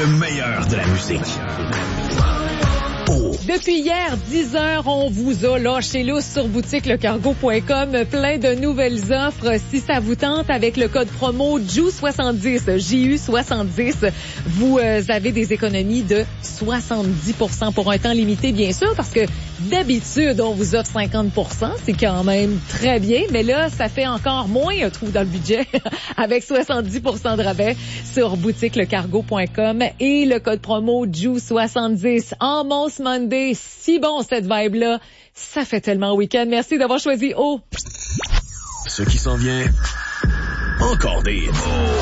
Le meilleur de la musique. Depuis hier, 10 heures, on vous a lâché lousse sur boutiquelecargo.com. Plein de nouvelles offres. Si ça vous tente, avec le code promo JU70, JU70, vous avez des économies de 70% pour un temps limité, bien sûr, parce que d'habitude, on vous offre 50%. C'est quand même très bien. Mais là, ça fait encore moins un trou dans le budget avec 70% de rabais sur boutiquelecargo.com et le code promo JU70 en Mons Monday. Si bon, cette vibe-là, ça fait tellement week-end. Merci d'avoir choisi O. Ce qui s'en vient, encore des